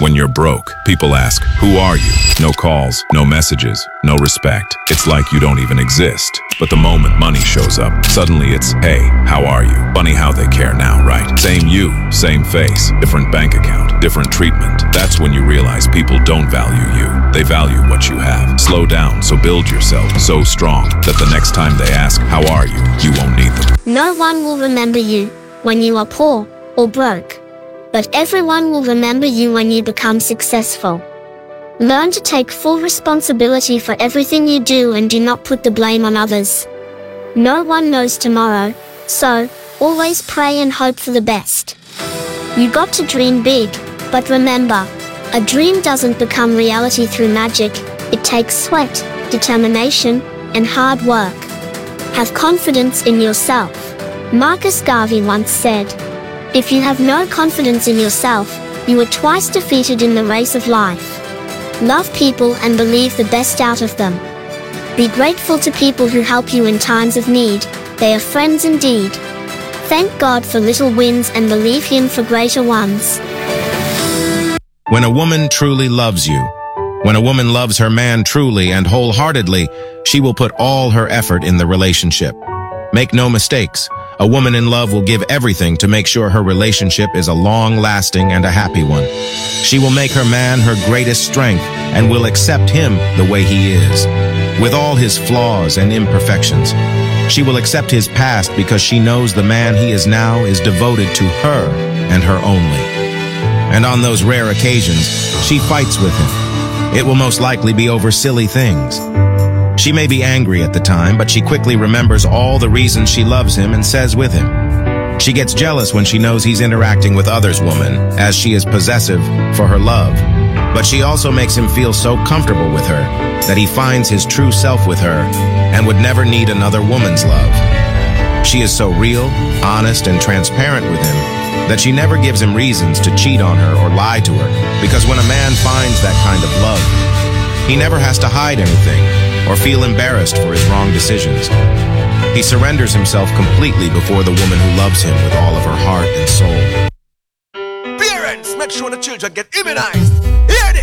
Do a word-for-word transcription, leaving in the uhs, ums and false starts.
When you're broke, people ask, who are you? No calls, no messages, no respect. It's like you don't even exist. But the moment money shows up, suddenly it's, hey, how are you? Funny how they care now, right? Same you, same face, different bank account, different treatment. That's when you realize people don't value you. They value what you have. Slow down, so build yourself so strong that the next time they ask, how are you? You won't need them. No one will remember you when you are poor or broke. But everyone will remember you when you become successful. Learn to take full responsibility for everything you do and do not put the blame on others. No one knows tomorrow, so always pray and hope for the best. You got to dream big, but remember, a dream doesn't become reality through magic. It takes sweat, determination, and hard work. Have confidence in yourself. Marcus Garvey once said, if you have no confidence in yourself, you are twice defeated in the race of life. Love people and believe the best out of them. Be grateful to people who help you in times of need. They are friends indeed. Thank God for little wins and believe Him for greater ones. When a woman truly loves you, when a woman loves her man truly and wholeheartedly, she will put all her effort in the relationship. Make no mistakes. A woman in love will give everything to make sure her relationship is a long-lasting and a happy one. She will make her man her greatest strength and will accept him the way he is, with all his flaws and imperfections. She will accept his past because she knows the man he is now is devoted to her and her only. And on those rare occasions, she fights with him. It will most likely be over silly things. She may be angry at the time, but she quickly remembers all the reasons she loves him and says with him. She gets jealous when she knows he's interacting with others' women, as she is possessive for her love. But she also makes him feel so comfortable with her that he finds his true self with her and would never need another woman's love. She is so real, honest, and transparent with him that she never gives him reasons to cheat on her or lie to her, because when a man finds that kind of love, he never has to hide anything or feel embarrassed for his wrong decisions. He surrenders himself completely before the woman who loves him with all of her heart and soul. Parents, make sure the children get immunized. Hear this!